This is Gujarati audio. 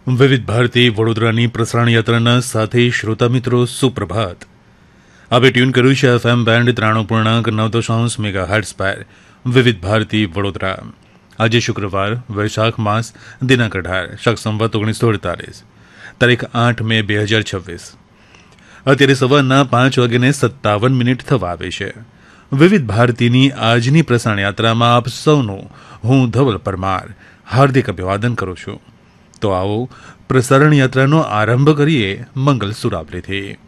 વિવિધ ભારતી વડોદરાની પ્રસારણ યાત્રાના સાથે શ્રોતા મિત્રો સુપ્રભાત. હવે ટ્યુન કર્યું છે FM બેન્ડ 93.9 મેગાહર્ટ્ઝ પર વિવિધ ભારતી વડોદરા. આજે શુક્રવાર, વૈશાખ માસ, દિનાંક 18, શક સંવત 1948, તારીખ 8 મે 2026. અત્યારે સવારના 5:57 થવા આવે છે. વિવિધ ભારતીની આજની પ્રસારણ યાત્રામાં આપ સૌનું હું ધવલ પરમાર હાર્દિક અભિવાદન કરું છું. તો આવો પ્રસારણ યાત્રાનો આરંભ કરીએ મંગલ સુરાવલીથી.